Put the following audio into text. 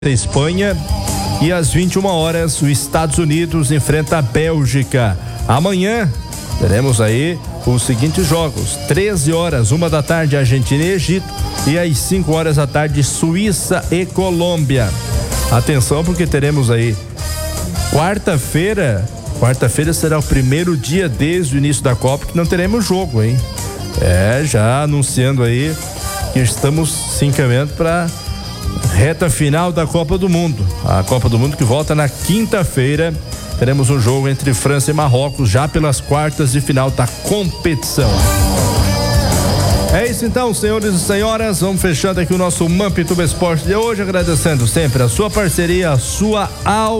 Espanha, e às 21 horas os Estados Unidos enfrenta a Bélgica. Amanhã teremos aí os seguintes jogos: 13 horas, 1 da tarde, Argentina e Egito, e às 5 horas da tarde, Suíça e Colômbia. Atenção, porque teremos aí quarta-feira será o primeiro dia desde o início da Copa que não teremos jogo, hein? Já anunciando aí que estamos se encaminhando para reta final da Copa do Mundo. A Copa do Mundo que volta na quinta-feira. Teremos um jogo entre França e Marrocos já pelas quartas de final da competição. É isso então, senhores e senhoras, vamos fechando aqui o nosso Mampituba Esporte de hoje, agradecendo sempre a sua parceria, a sua